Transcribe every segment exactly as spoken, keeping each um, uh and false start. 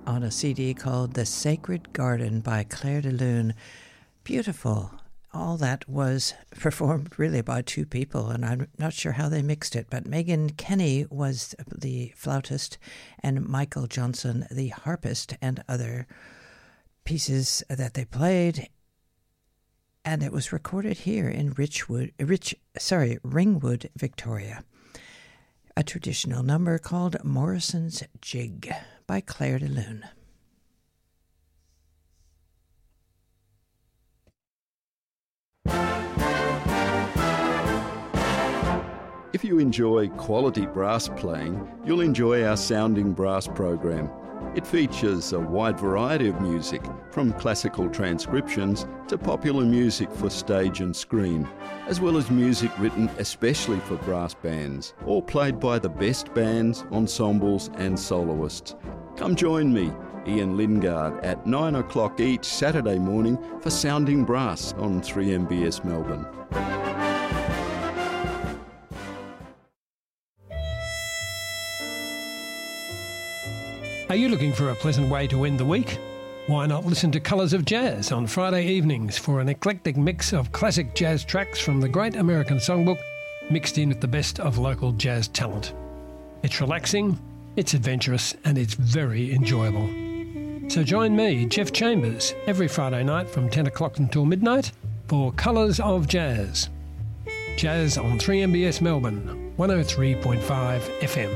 on a C D called The Sacred Garden by Claire de Lune. Beautiful. All that was performed really by two people, and I'm not sure how they mixed it, but Megan Kenny was the flautist and Michael Johnson the harpist, and other pieces that they played. And it was recorded here in Richwood, Rich, sorry, Ringwood, Victoria. A traditional number called Morrison's Jig by Claire de Lune. If you enjoy quality brass playing, you'll enjoy our Sounding Brass program. It features a wide variety of music, from classical transcriptions to popular music for stage and screen, as well as music written especially for brass bands, all played by the best bands, ensembles and soloists. Come join me, Ian Lingard, at nine o'clock each Saturday morning for Sounding Brass on three M B S Melbourne. Are you looking for a pleasant way to end the week? Why not listen to Colours of Jazz on Friday evenings for an eclectic mix of classic jazz tracks from the Great American Songbook mixed in with the best of local jazz talent. It's relaxing, it's adventurous, and it's very enjoyable. So join me, Jeff Chambers, every Friday night from ten o'clock until midnight for Colours of Jazz. Jazz on three M B S Melbourne, one oh three point five F M.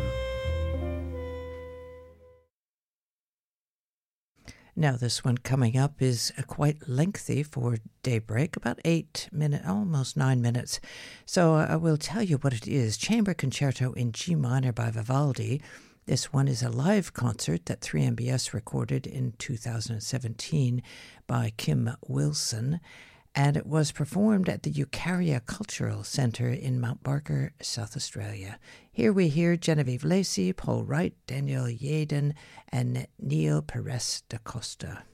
Now, this one coming up is uh, quite lengthy for daybreak, about eight minutes, almost nine minutes. So uh, I will tell you what it is. Chamber Concerto in G minor by Vivaldi. This one is a live concert that three M B S recorded in two thousand seventeen by Kim Wilson, and it was performed at the Eucharia Cultural Centre in Mount Barker, South Australia. Here we hear Genevieve Lacey, Paul Wright, Daniel Yaden, and Neil Perez da Costa.